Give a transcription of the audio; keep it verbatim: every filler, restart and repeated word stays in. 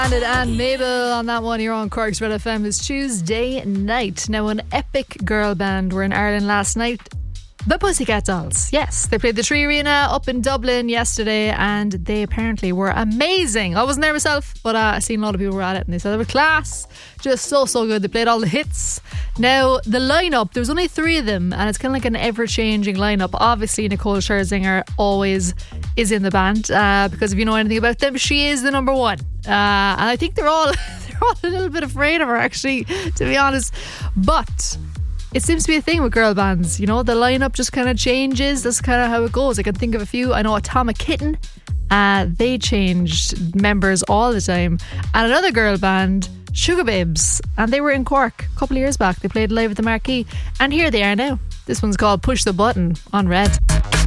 Bandit and Mabel on that one. You're on Cork's Red F M. It's Tuesday night. Now, an epic girl band were in Ireland last night. The Pussycat Dolls. Yes, they played the Tree Arena up in Dublin yesterday, and they apparently were amazing. I wasn't there myself, but uh, I seen a lot of people were at it, and they said they were class. Just so, so good. They played all the hits. Now, the lineup, there was only three of them, and it's kind of like an ever-changing lineup. Obviously, Nicole Scherzinger always is in the band, uh, because if you know anything about them, she is the number one. Uh, and I think they're all they're all a little bit afraid of her, actually, to be honest. But it seems to be a thing with girl bands, you know, the lineup just kind of changes. That's kind of how it goes. I can think of a few. I know Atomic Kitten, uh, they changed members all the time. And another girl band, Sugar Babes, and they were in Cork a couple of years back. They played live at the Marquee, and here they are now. This one's called Push the Button on Red.